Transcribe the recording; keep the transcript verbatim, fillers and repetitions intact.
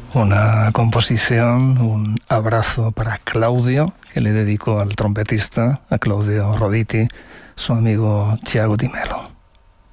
una composición, un abrazo para Claudio, que le dedicó al trompetista, a Claudio Roditi, su amigo Thiago Di Mello.